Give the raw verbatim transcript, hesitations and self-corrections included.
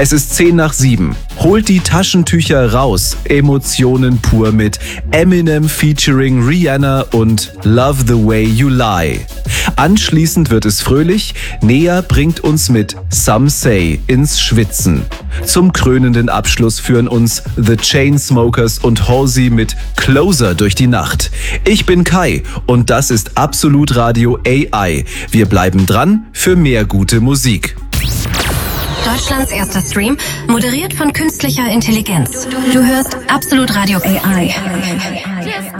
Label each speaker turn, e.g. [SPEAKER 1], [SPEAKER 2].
[SPEAKER 1] Es ist zehn nach sieben. Holt die Taschentücher raus. Emotionen pur mit Eminem featuring Rihanna und Love the Way You Lie. Anschließend wird es fröhlich. Nea bringt uns mit Some Say ins Schwitzen. Zum krönenden Abschluss führen uns The Chainsmokers und Halsey mit Closer durch die Nacht. Ich bin Kai und das ist Absolut Radio A I. Wir bleiben dran für mehr gute Musik.
[SPEAKER 2] Deutschlands erster Stream, moderiert von künstlicher Intelligenz. Du hörst Absolut Radio A I.